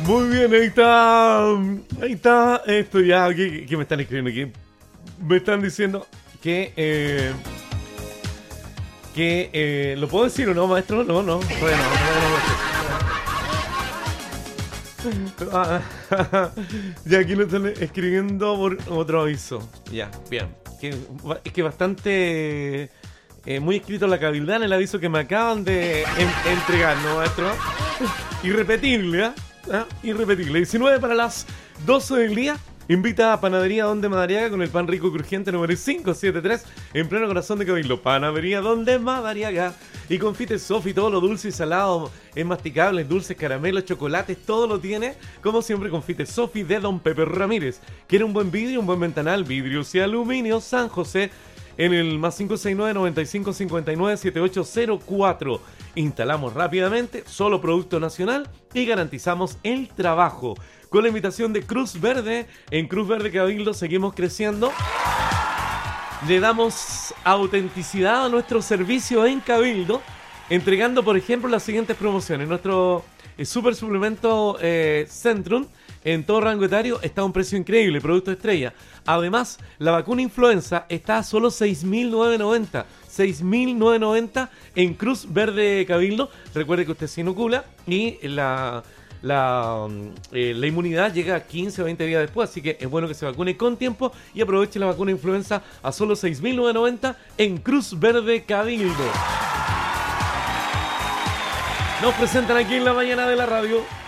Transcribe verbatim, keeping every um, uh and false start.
Muy bien, ahí está. Ahí está esto ya. ¿Qué, qué me están escribiendo aquí? Me están diciendo que. Eh, que. Eh, ¿Lo puedo decir o no, maestro? No, no. Todavía no. no, no, no. Ya aquí lo están escribiendo por otro aviso. Ya, bien. Que, es que bastante. Eh, muy escrito en la cabildana el aviso que me acaban de en, entregar, ¿no, maestro? Irrepetible, ¿eh? ¿Ah? Irrepetible. diecinueve para las doce del día. Invita a Panadería Donde Madariaga con el pan rico y crujiente número quinientos setenta y tres en pleno corazón de Cabildo. Panadería Donde Madariaga. Y confite Sofi, todo lo dulce y salado es masticable, dulces, caramelos, chocolates, todo lo tiene. Como siempre, confite Sofi de Don Pepe Ramírez. ¿Quiere un buen vidrio, un buen ventanal? Vidrios y aluminio San José. En el más cinco seis nueve, noventa y cinco, cincuenta y nueve, setenta y ocho cero cuatro. Instalamos rápidamente, solo producto nacional y garantizamos el trabajo. Con la invitación de Cruz Verde, en Cruz Verde Cabildo seguimos creciendo. Le damos autenticidad a nuestro servicio en Cabildo, entregando, por ejemplo, las siguientes promociones. Nuestro eh, super suplemento eh, Centrum, en todo rango etario, está a un precio increíble, producto estrella. Además, la vacuna influenza está a solo seis mil novecientos noventa. seis mil novecientos noventa en Cruz Verde Cabildo. Recuerde que usted se inocula y la, la, eh, la inmunidad llega quince o veinte días después. Así que es bueno que se vacune con tiempo y aproveche la vacuna influenza a solo seis mil novecientos noventa en Cruz Verde Cabildo. Nos presentan aquí en la mañana de la radio